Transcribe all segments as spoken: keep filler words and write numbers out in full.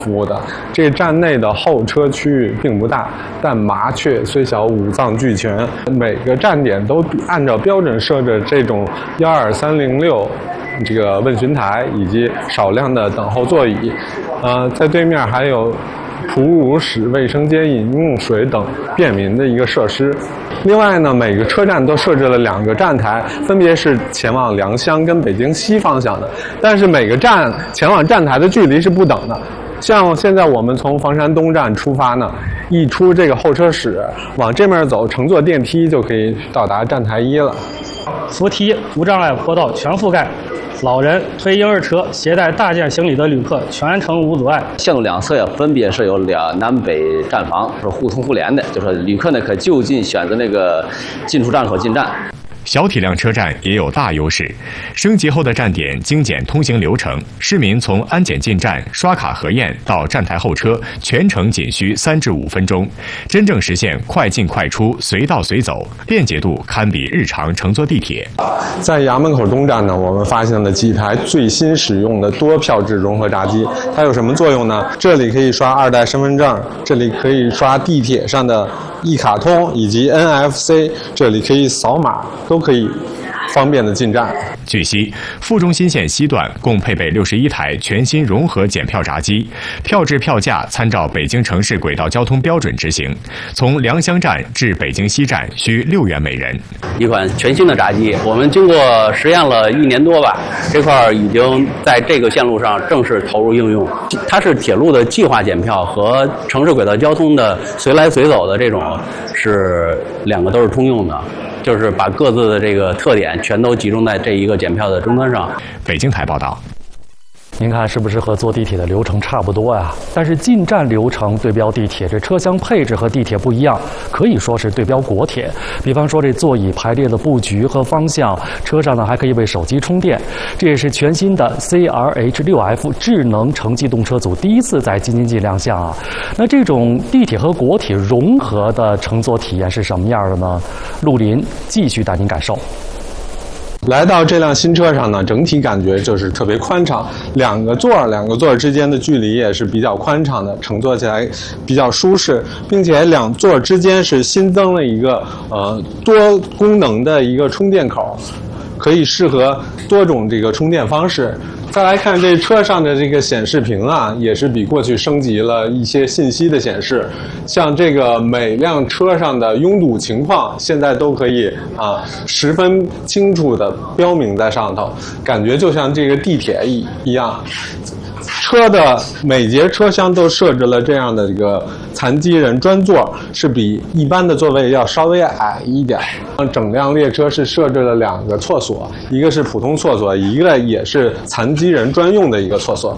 服务的。这个站内的候车区域并不大，但麻雀虽小，五脏俱全。每个站点都按照标准设置这种一二三零六这个问询台以及少量的等候座椅。呃，在对面还有哺乳室、卫生间、饮用水等便民的一个设施。另外呢，每个车站都设置了两个站台，分别是前往良乡跟北京西方向的。但是每个站前往站台的距离是不等的。像现在我们从房山东站出发呢，一出这个候车室，往这面走，乘坐电梯就可以到达站台一了。 扶梯、无障碍坡道全覆盖。老人、推婴儿车、携带大件行李的旅客全程无阻碍。 线路两侧呀，分别设有两南北站房，是互通互联的，就是旅客呢可就近选择那个进出站口进站。 小体量车站也有大优势，升级后的站点精简通行流程，市民从安检进站、刷卡核验到站台候车，全程仅需三至五分钟，真正实现快进快出、随到随走，便捷度堪比日常乘坐地铁。 在衙门口东站呢，我们发现了几台最新使用的多票制融合闸机，它有什么作用呢？这里可以刷二代身份证，这里可以刷地铁上的一卡通以及 N F C， 这里可以扫码，都可以方便的进站。 据悉，富中新线西段共配备六十一台全新融合检票闸机，票制票价参照北京城市轨道交通标准执行。从良乡站至北京西站需六元每人。 一款全新的闸机，我们经过实验了一年多吧，这块已经在这个线路上正式投入应用。它是铁路的计划检票和城市轨道交通的随来随走的这种是两个都是通用的。就是把各自的这个特点全都集中在这一个检票的终端上。 北京台报道。 您看是不是和坐地铁的流程差不多呀？但是进站流程对标地铁，这车厢配置和地铁不一样，可以说是对标国铁。比方说这座椅排列的布局和方向，车上呢还可以为手机充电。这也是全新的 C R H 六 F 智能城际动车组第一次在京津冀亮相啊。那这种地铁和国铁融合的乘坐体验是什么样的呢？陆林继续带您感受。 来到这辆新车上呢，整体感觉就是特别宽敞，两个座儿两个座儿之间的距离也是比较宽敞的，乘坐起来比较舒适，并且两座之间是新增了一个呃多功能的一个充电口，可以适合多种这个充电方式。再来看这车上的这个显示屏啊，也是比过去升级了一些信息的显示，像这个每辆车上的拥堵情况，现在都可以啊十分清楚的标明在上头，感觉就像这个地铁一一样。车的每节车厢都设置了这样的这个残疾人专座，是比一般的座位要稍微矮一点。整辆列车是设置了两个厕所，一个是普通厕所，一个也是残疾人专用的一个厕所。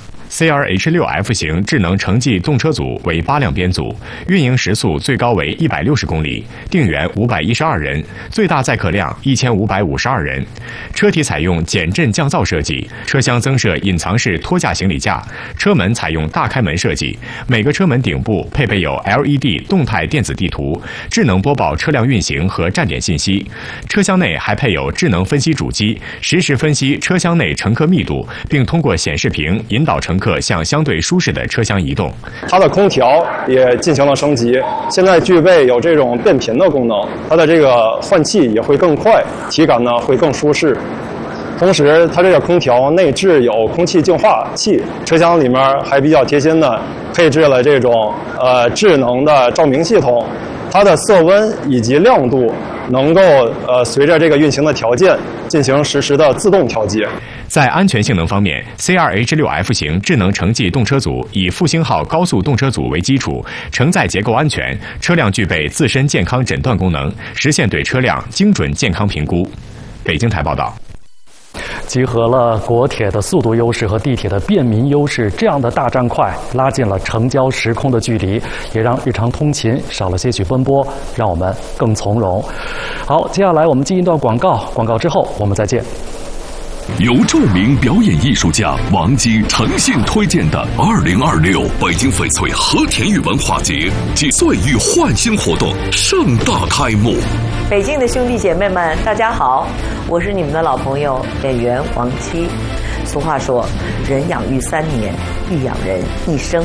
C R H 六 F 型智能城际动车组为八辆编组，运营时速最高为一百六十公里，定员五百一十二人，最大载客量一千五百五十二人。车体采用减震降噪设计，车厢增设隐藏式托架行李架，车门采用大开门设计，每个车门顶部配备有 L E D 动态电子地图，智能播报车辆运行和站点信息。车厢内还配有智能分析主机，实时分析车厢内乘客密度，并通过显示屏引导乘客向相对舒适的车厢移动。 它的空调也进行了升级，现在具备有这种变频的功能，它的这个换气也会更快，体感呢会更舒适。同时，它这个空调内置有空气净化器，车厢里面还比较贴心的配置了这种呃智能的照明系统，它的色温以及亮度能够呃随着这个运行的条件进行实时的自动调节。 在安全性能方面 ，C R H 六 F 型智能城际动车组以复兴号高速动车组为基础，承载结构安全，车辆具备自身健康诊断功能，实现对车辆精准健康评估。北京台报道。 集合了国铁的速度优势和地铁的便民优势，这样的大站块拉近了城郊时空的距离，也让日常通勤少了些许奔波，让我们更从容。好，接下来我们进一段广告，广告之后我们再见。 由著名表演艺术家王姬诚信推荐的二零二六北京翡翠和田玉文化节暨岁玉焕新活动盛大开幕。 北京的兄弟姐妹们，大家好，我是你们的老朋友演员王姬。 俗话说，人养育三年，育养人一生。